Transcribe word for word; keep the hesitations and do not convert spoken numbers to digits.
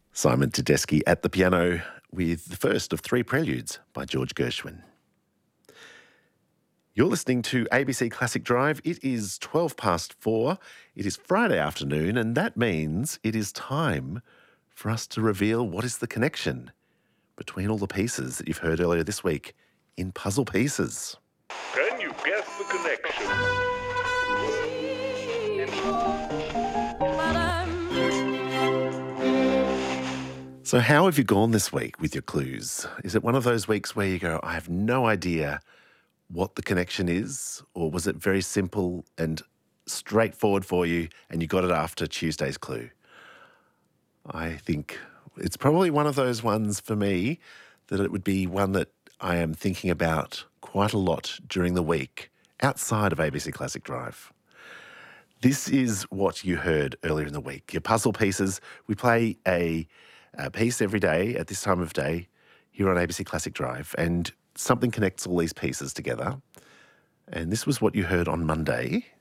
Simon Tedeschi at the piano with the first of three preludes by George Gershwin. You're listening to A B C Classic Drive. It is twelve past four. It is Friday afternoon, and that means it is time for us to reveal what is the connection between all the pieces that you've heard earlier this week in Puzzle Pieces. Can you guess the connection? So how have you gone this week with your clues? Is it one of those weeks where you go, I have no idea what the connection is? Or was it very simple and straightforward for you and you got it after Tuesday's clue? I think it's probably one of those ones for me that it would be one that I am thinking about quite a lot during the week outside of A B C Classic Drive. This is what you heard earlier in the week. Your puzzle pieces. We play a, a piece every day at this time of day here on A B C Classic Drive, and something connects all these pieces together. And this was what you heard on Monday.